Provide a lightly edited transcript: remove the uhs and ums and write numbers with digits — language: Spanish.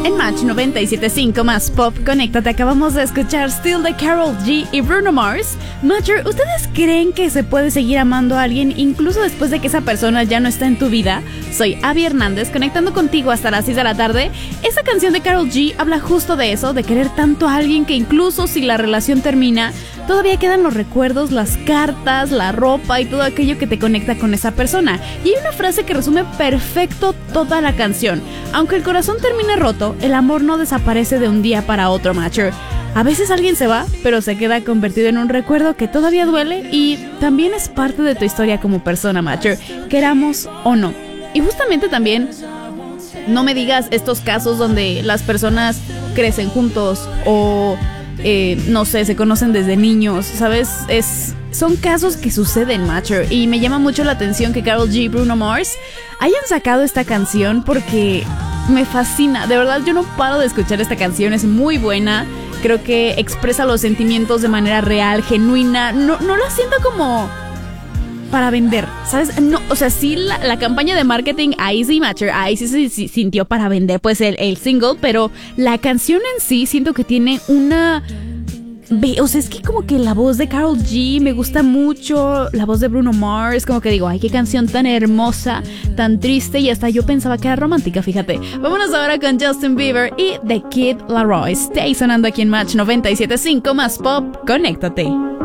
En Match 97.5 más Pop, conéctate. Acabamos de escuchar Still de Karol G y Bruno Mars. Matcher, ¿ustedes creen que se puede seguir amando a alguien incluso después de que esa persona ya no está en tu vida? Soy Abby Hernández, conectando contigo hasta las 6 de la tarde. Esta canción de Karol G habla justo de eso, de querer tanto a alguien que incluso si la relación termina, todavía quedan los recuerdos, las cartas, la ropa y todo aquello que te conecta con esa persona. Y hay una frase que resume perfecto toda la canción: aunque el corazón termine roto, el amor no desaparece de un día para otro, Matcher. A veces alguien se va, pero se queda convertido en un recuerdo que todavía duele y también es parte de tu historia como persona, Matcher, queramos o no. Y justamente también, no me digas estos casos donde las personas crecen juntos o no sé, se conocen desde niños, ¿sabes? Son casos que suceden, Matcher, y me llama mucho la atención que Karol G y Bruno Mars hayan sacado esta canción porque me fascina. De verdad, yo no paro de escuchar esta canción, es muy buena. Creo que expresa los sentimientos de manera real, genuina. No la siento como para vender, ¿sabes? No, o sea, sí, la campaña de marketing, ahí sí, Matcher, ahí sí se sintió para vender, pues, el single, pero la canción en sí siento que tiene una... O sea, es que como que la voz de Karol G me gusta mucho, la voz de Bruno Mars, como que digo, ay, qué canción tan hermosa, tan triste, y hasta yo pensaba que era romántica, fíjate. Vámonos ahora con Justin Bieber y The Kid Laroi. Stay sonando aquí en Match 97.5 más Pop, conéctate.